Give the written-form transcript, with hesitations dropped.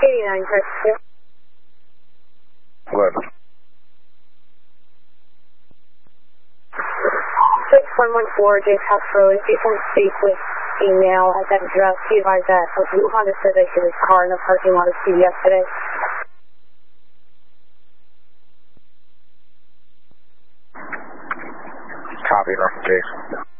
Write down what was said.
89, press 2. 11. 6114, J. Castro, if you can speak with email at that address, he advised that a blue Honda Civic in his car in the parking lot of CVS today. Copy, Norfolk Case.